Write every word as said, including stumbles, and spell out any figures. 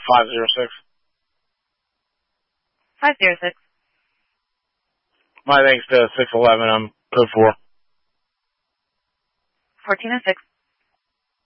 five zero six. five zero six. My thanks to six eleven. I'm code four. fourteen oh six.